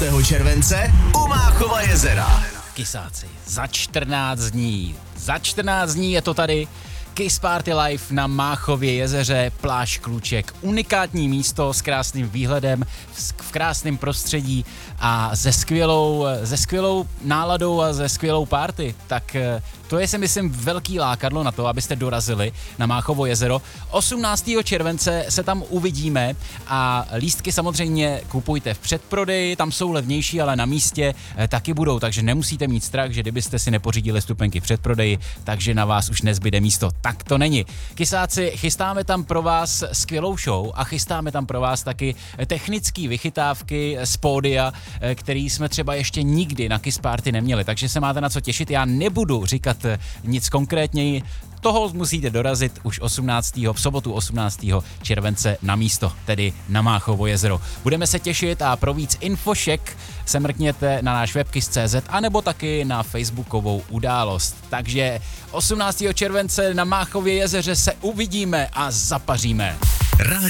července u Máchova jezera. Kysáci, za 14 dní je to tady. Kiss Party Live na Máchově jezeře, pláž Kluček. Unikátní místo s krásným výhledem, v krásném prostředí a se skvělou náladou a se skvělou party. Tak to je, si myslím, velký lákadlo na to, abyste dorazili na Máchovo jezero. 18. července se tam uvidíme a lístky samozřejmě kupujte v předprodeji, tam jsou levnější, ale na místě taky budou, takže nemusíte mít strach, že kdybyste si nepořídili vstupenky v předprodeji, takže na vás už nezbyde místo. Tak to není. Kysáci, chystáme tam pro vás skvělou show a chystáme tam pro vás taky technické vychytávky z pódia, který jsme třeba ještě nikdy na Kiss Party neměli, takže se máte na co těšit. Já nebudu říkat nic konkrétněji, toho musíte dorazit už v sobotu 18. července na místo, tedy na Máchovo jezero. Budeme se těšit a pro víc infošek se mrkněte na náš web kiss.cz anebo taky na facebookovou událost. Takže 18. července na Máchově jezeře se uvidíme a zapaříme. Rádio